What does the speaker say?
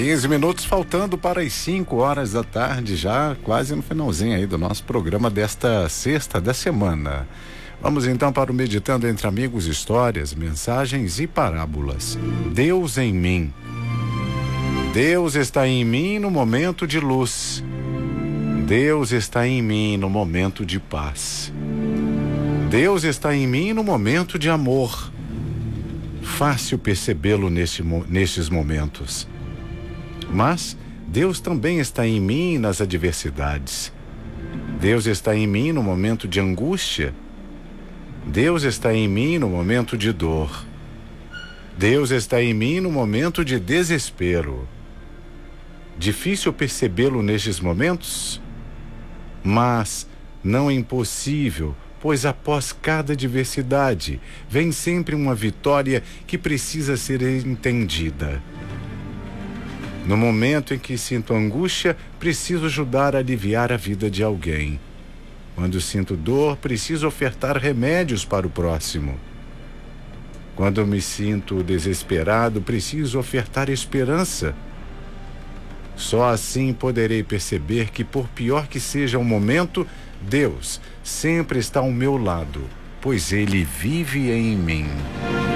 15 minutos faltando para as 5 horas da tarde, já quase no finalzinho aí do nosso programa desta sexta da semana. Vamos então para o Meditando Entre Amigos, histórias, mensagens e parábolas. Deus em mim. Deus está em mim no momento de luz. Deus está em mim no momento de paz. Deus está em mim no momento de amor. Fácil percebê-lo nestes momentos. Mas Deus também está em mim nas adversidades. Deus está em mim no momento de angústia. Deus está em mim no momento de dor. Deus está em mim no momento de desespero. Difícil percebê-lo nestes momentos? Mas não é impossível, pois após cada adversidade vem sempre uma vitória que precisa ser entendida. No momento em que sinto angústia, preciso ajudar a aliviar a vida de alguém. Quando sinto dor, preciso ofertar remédios para o próximo. Quando me sinto desesperado, preciso ofertar esperança. Só assim poderei perceber que, por pior que seja o momento, Deus sempre está ao meu lado, pois Ele vive em mim.